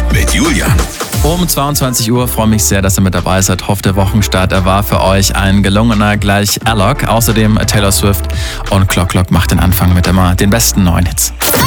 mit Julian. Um 22 Uhr freue mich sehr, dass ihr mit dabei seid. Hoffe, der Wochenstart war für euch ein gelungener, gleich Alok. Außerdem Taylor Swift und Clock Clock macht den Anfang mit immer den besten neuen Hits.